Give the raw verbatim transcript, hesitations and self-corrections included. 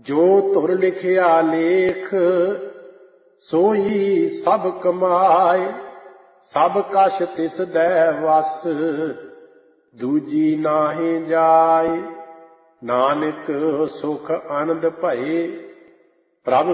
ਜੋ ਧੁਰ ਲਿਖਿਆ ਲੇਖ ਸੋਈ ਸਭ ਕਮਾਏ। ਸਭ ਕਛ ਤਿਸ ਦੈ ਵਸ ਦੂਜੀ ਨਾਹੀਂ ਜਾਏ। ਨਾਨਕ ਸੁਖ ਆਨੰਦ ਭਏ ਪ੍ਰਭ